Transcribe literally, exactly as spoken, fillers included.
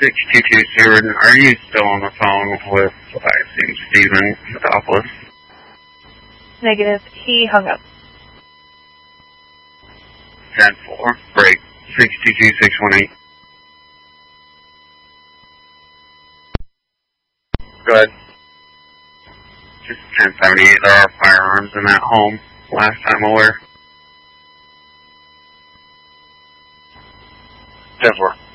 six two two Stewart, are you still on the phone with, I assume, Stephen Metopoulos? Negative. He hung up. ten four. Break. six two two six one eight. Go ahead. Just ten seventy-eight. There are firearms in that home. Last I'm aware. ten four.